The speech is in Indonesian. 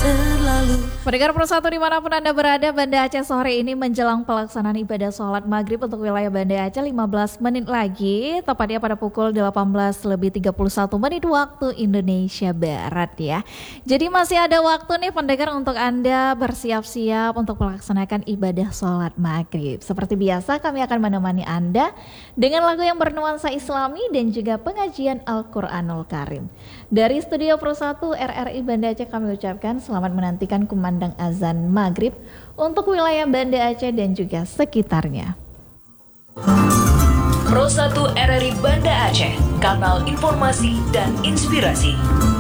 Pendengar Persatu dimanapun Anda berada, Banda Aceh sore ini menjelang pelaksanaan ibadah sholat maghrib untuk wilayah Banda Aceh 15 menit lagi, tepatnya pada pukul 18:31 waktu Indonesia Barat ya. Jadi masih ada waktu nih pendengar untuk Anda bersiap-siap untuk melaksanakan ibadah sholat maghrib. Seperti biasa kami akan menemani Anda dengan lagu yang bernuansa Islami dan juga pengajian Al-Quranul Karim. Dari studio Persatu RRI Banda Aceh kami ucapkan selamat menantikan kumandang azan maghrib untuk wilayah Banda Aceh dan juga sekitarnya. Pro 1 RRI Banda Aceh, kanal informasi dan inspirasi.